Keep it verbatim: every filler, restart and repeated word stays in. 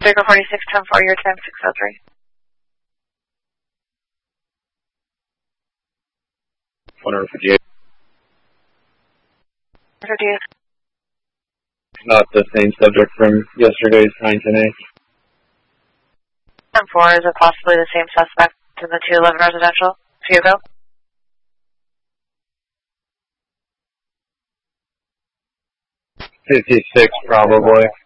Baker forty-six, ten four, your time six oh three. one fifty-eight. fifty-eight. Not the same subject from yesterday's nine ten eight. ten four, is it possibly the same suspect in the two eleven residential? Hugo? fifty-six, probably.